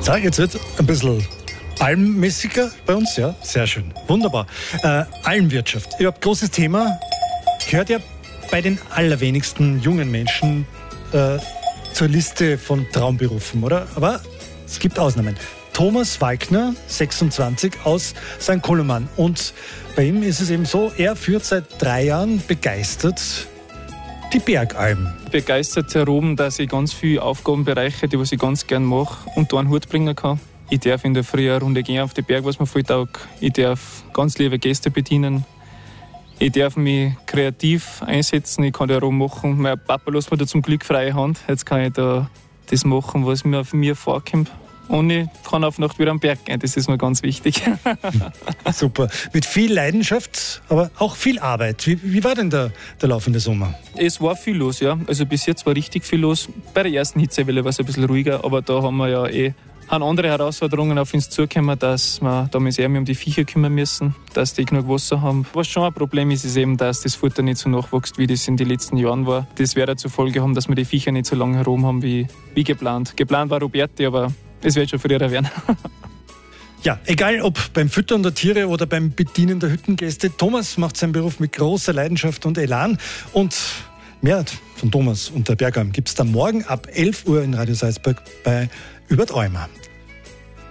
So, jetzt wird ein bisschen almmäßiger bei uns, ja, sehr schön, wunderbar. Almwirtschaft, überhaupt großes Thema, gehört ja bei den allerwenigsten jungen Menschen zur Liste von Traumberufen, oder? Aber es gibt Ausnahmen. Thomas Walkner, 26, aus St. Koloman. Und bei ihm ist es eben so, er führt seit 3 Jahren begeistert die Bergalm. Begeistert herum, dass ich ganz viele Aufgabenbereiche, die was ich ganz gern mache, unter einen Hut bringen kann. Ich darf in der Früh eine Runde gehen auf den Berg, was mir voll taugt. Ich darf ganz liebe Gäste bedienen. Ich darf mich kreativ einsetzen, ich kann da rummachen. Mein Papa lässt mir da zum Glück freie Hand. Jetzt kann ich da das machen, was mir von mir vorkommt. Und ich kann auf Nacht wieder am Berg gehen, das ist mir ganz wichtig. Super. Mit viel Leidenschaft, aber auch viel Arbeit. Wie war denn der laufende Sommer? Es war viel los, ja. Also bis jetzt war richtig viel los. Bei der ersten Hitzewelle war es ein bisschen ruhiger, aber da haben wir ja an andere Herausforderungen auf uns zugekommen, dass wir da sehr um die Viecher kümmern müssen, dass die genug Wasser haben. Was schon ein Problem ist, ist eben, dass das Futter nicht so nachwächst, wie das in den letzten Jahren war. Das wird zur Folge haben, dass wir die Viecher nicht so lange herum haben wie geplant. Geplant war Roberti, aber es wird schon früher werden. Ja, egal ob beim Füttern der Tiere oder beim Bedienen der Hüttengäste, Thomas macht seinen Beruf mit großer Leidenschaft und Elan. Und mehr von Thomas und der Bergalm gibt es dann morgen ab 11 Uhr in Radio Salzburg bei Über die Alma.